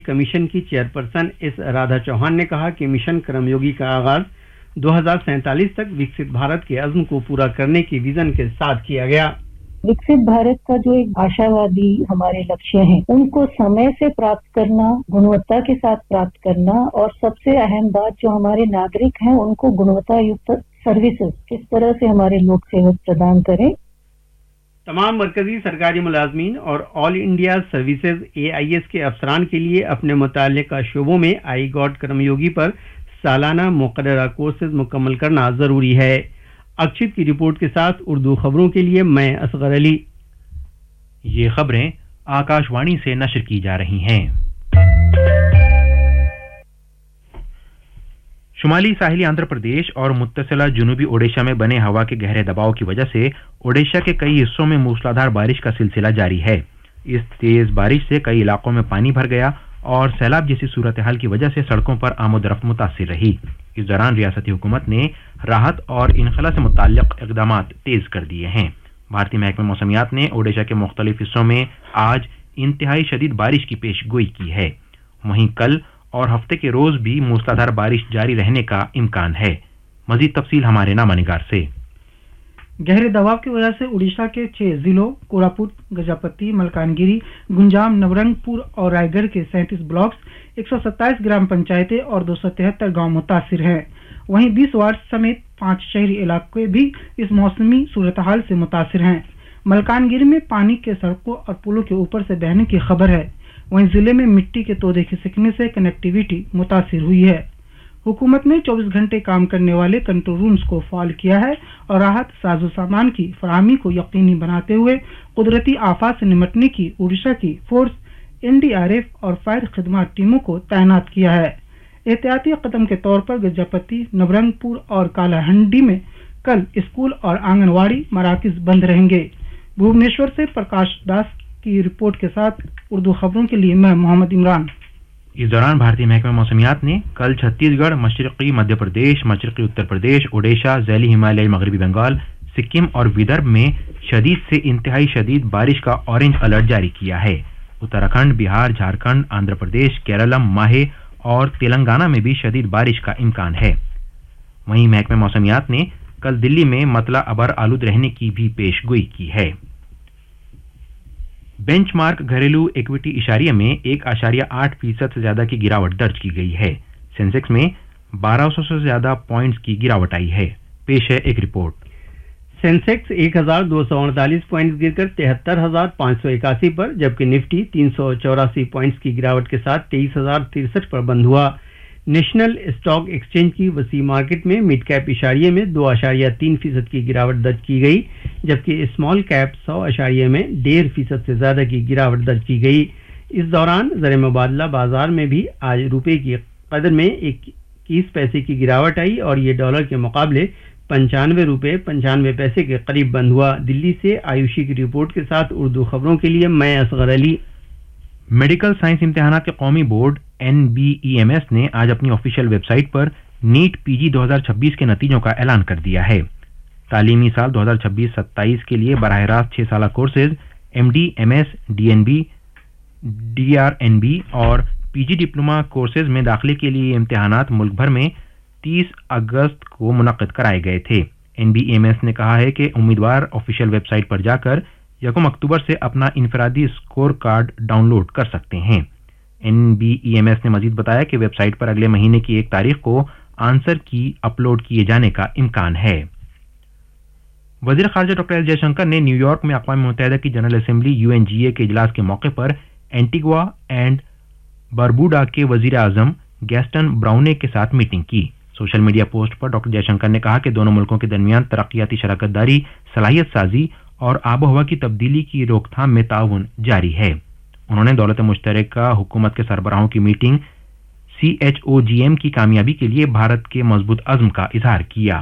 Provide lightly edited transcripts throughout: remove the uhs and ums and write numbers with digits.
Commission کی chairperson S Radha Chauhan نے کہا کہ مشن کرم یوگی کا آغاز 2047 تک وکست بھارت کے عزم کو پورا کرنے کے ویژن کے ساتھ کیا گیا۔ وکست بھارت کا جو ایک آشاوادی ہمارے لکشیہ ہیں ان کو سمے سے پراپت کرنا، گنوتا کے ساتھ پراپت کرنا، اور سب سے اہم بات جو ہمارے ناگرک ہیں ان کو گنوتا یکت سروسز کس طرح سے ہمارے لوگ سیوا پردان کریں۔ تمام مرکزی سرکاری ملازمین اور آل انڈیا سروسز AIS کے افسران کے لیے اپنے متعلقہ شعبوں میں آئی گاڈ کرم یوگی پر سالانہ مقررہ کورسز مکمل کرنا ضروری ہے۔ اکشت کی رپورٹ کے ساتھ اردو خبروں کے لیے میں اصغر علی۔ یہ خبریں آکاش وانی سے نشر کی جا رہی ہیں۔ شمالی ساحلی آندھرا پردیش اور متصلہ جنوبی اوڈیشہ میں بنے ہوا کے گہرے دباؤ کی وجہ سے اوڈیشہ کے کئی حصوں میں موسلادھار بارش کا سلسلہ جاری ہے۔ اس تیز بارش سے کئی علاقوں میں پانی بھر گیا اور سیلاب جیسی صورتحال کی وجہ سے سڑکوں پر آمد و رفت متاثر رہی۔ اس دوران ریاستی حکومت نے راحت اور انخلا سے متعلق اقدامات تیز کر دیے ہیں۔ بھارتی محکمہ موسمیات نے اوڈیشہ کے مختلف حصوں میں آج انتہائی شدید بارش کی پیش گوئی کی ہے۔ وہیں کل اور ہفتے کے روز بھی موسلادھار بارش جاری رہنے کا امکان ہے۔ مزید تفصیل ہمارے نامہ نگار سے۔ گہرے دباؤ کی وجہ سے اڑیسہ کے 6 ضلعوں کوراپوٹ، گجاپتی، ملکانگیری، گنجام، نورنگ پور اور رائے گڑھ کے 37 بلاکس، 127 گرام پنچایتیں اور 273 گاؤں متاثر ہیں۔ وہیں 20 وارڈ سمیت 5 شہری علاقے بھی اس موسمی صورتحال سے متاثر ہیں۔ ملکانگیری میں پانی کے سڑکوں اور پلوں کے اوپر سے بہنے کی خبر ہے۔ وہیں ضلع میں مٹی کے تودے کھسکنے سے کنیکٹیویٹی متاثر ہوئی ہے۔ حکومت نے 24 گھنٹے کام کرنے والے کنٹرول رومز کو فعال کیا ہے اور راحت ساز و سامان کی فراہمی کو یقینی بناتے ہوئے قدرتی آفات سے نمٹنے کی اڑیسہ کی فورس، NDRF اور فائر خدمات ٹیموں کو تعینات کیا ہے۔ احتیاطی قدم کے طور پر گجاپتی، نورنگ پور اور کالا ہنڈی میں کل اسکول اور آنگن واڑی مراکز بند رہیں گے۔ بھوبنیشور سے پرکاش داس کی رپورٹ کے ساتھ اردو خبروں کے لیے میں محمد عمران۔ اس دوران بھارتی محکمہ موسمیات نے کل چھتیس گڑھ، مشرقی مدھیہ پردیش، مشرقی اتر پردیش، اوڈیشہ، ذیلی ہمالیائی مغربی بنگال، سکم اور ودربھ میں شدید سے انتہائی شدید بارش کا اورنج الرٹ جاری کیا ہے۔ اتراکھنڈ، بہار، جھارکھنڈ، آندھرا پردیش، کیرالم، ماہے اور تلنگانہ میں بھی شدید بارش کا امکان ہے۔ وہیں محکمہ موسمیات نے کل دلی میں مطلع ابر آلود رہنے کی بھی پیش گوئی کی ہے۔ بینچ مارک گھریلو ایکوٹی اشاریہ میں 1.8% سے زیادہ کی گراوٹ درج کی گئی ہے۔ سینسیکس میں 1200 سے زیادہ پوائنٹس کی گراوٹ آئی ہے۔ پیش ہے ایک رپورٹ۔ سینسیکس 1248 پوائنٹس گر کر 73,581 پر، جبکہ نفٹی 384 پوائنٹس کی گراوٹ کے ساتھ 23,063 پر بند ہوا۔ نیشنل اسٹاک ایکسچینج کی وسیع مارکیٹ میں مڈ کیپ اشاریے میں 2.3% کی گراوٹ درج کی گئی، جبکہ اسمال کیپ 100 اشاریے میں 1.5% سے زیادہ کی گراوٹ درج کی گئی۔ اس دوران زر مبادلہ بازار میں بھی آج روپے کی قدر میں 21 پیسے کی گراوٹ آئی اور یہ ڈالر کے مقابلے 95 روپے 95 پیسے کے قریب بند ہوا۔ دلی سے آیوشی کی رپورٹ کے ساتھ اردو خبروں کے لیے میں اصغر علی۔ میڈیکل سائنس امتحانات کے قومی بورڈ NBEMS نے آج اپنی آفیشیل ویب سائٹ پر نیٹ PG 2026 کے نتیجوں کا اعلان کر دیا ہے۔ تعلیمی سال 2026-27 کے لیے براہ راست 6 سالہ courses MD, MS, DNB, DRNB اور PG ڈپلومہ کورسز میں داخلے کے لیے امتحانات ملک بھر میں 30 اگست کو منعقد کرائے گئے تھے۔ NBEMS نے کہا ہے کہ امیدوار آفیشیل ویب سائٹ پر جا کر 1 اکتوبر سے اپنا انفرادی اسکور کارڈ ڈاؤن لوڈ کر سکتے ہیں۔ NBEMS نے مزید بتایا کہ ویب سائٹ پر اگلے مہینے کی 1 تاریخ کو آنسر کی اپلوڈ کیے جانے کا امکان ہے۔ وزیر خارجہ ڈاکٹر ایس جے شنکر نے نیو یارک میں اقوام متحدہ کی جنرل اسمبلی UNGA کے اجلاس کے موقع پر اینٹیگوا اینڈ باربوڈا کے وزیر اعظم گیسٹن براؤنے کے ساتھ میٹنگ کی۔ سوشل میڈیا پوسٹ پر ڈاکٹر جے شنکر نے کہا کہ دونوں ملکوں کے درمیان ترقیاتی شراکت داری، صلاحیت سازی اور آب و ہوا کی تبدیلی کی روک تھام میں تعاون جاری ہے۔ انہوں نے دولت مشترکہ حکومت کے سربراہوں کی میٹنگ CHOGM کی کامیابی کے لیے بھارت کے مضبوط عزم کا اظہار کیا۔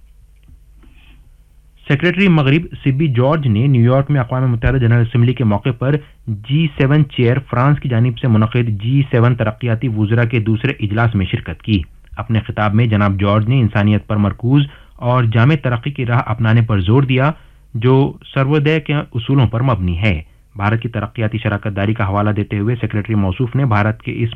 سیکریٹری مغرب سبی جارج نے نیو یارک میں اقوام متحدہ جنرل اسمبلی کے موقع پر G7 چیئر فرانس کی جانب سے منعقد G7 ترقیاتی وزراء کے دوسرے اجلاس میں شرکت کی۔ اپنے خطاب میں جناب جارج نے انسانیت پر مرکوز اور جامع ترقی کی راہ اپنانے پر زور دیا جو سروودے کے اصولوں پر مبنی ہے۔ भारत की तरक्याती शराकत दारी का हवाला देते हुए सेक्रेटरी मौसूफ ने भारत के इस